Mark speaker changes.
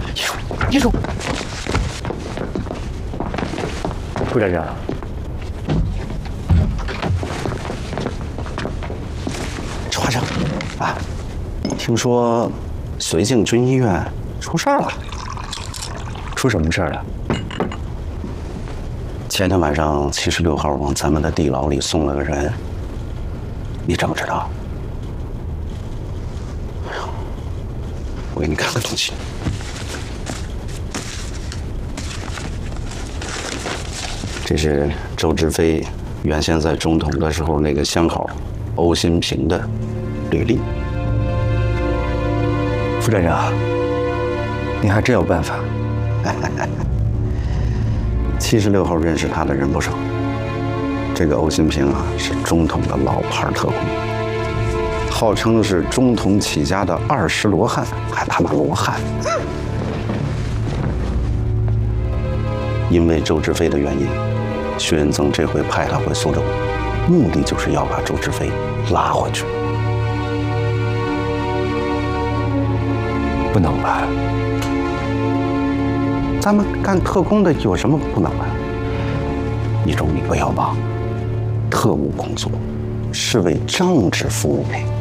Speaker 1: 医术，副站长，
Speaker 2: 楚华生，啊，听说绥靖军医院出事儿了。
Speaker 1: 出什么事儿了？
Speaker 2: 前天晚上76号往咱们的地牢里送了个人，你知不知道？哎呦，我给你看个东西。这是周志飞原先在总统的时候那个相好欧新平的履历。
Speaker 1: 副站长，你还真有办法。
Speaker 2: 76号认识他的人不少。这个欧新平啊，是中统的老牌特工，号称是中统起家的20罗汉，还他妈罗汉。因为周志飞的原因，薛仁增这回派他回苏州，目的就是要把周志飞拉回去。
Speaker 1: 不能吧？
Speaker 2: 咱们干特工的有什么不能啊？一中，你不要忘，特务工作是为政治服务的。